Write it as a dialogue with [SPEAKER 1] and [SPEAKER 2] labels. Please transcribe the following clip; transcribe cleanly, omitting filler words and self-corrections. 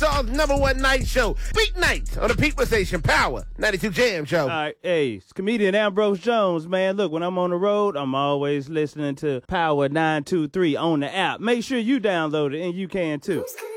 [SPEAKER 1] Arkansas's #1 night show. Beat nights on the People Station, Power 92 Jam Show.
[SPEAKER 2] All right, hey, it's comedian Ambrose Jones, man. Look, when I'm on the road, I'm always listening to Power 923 on the app. Make sure you download it, and you can too.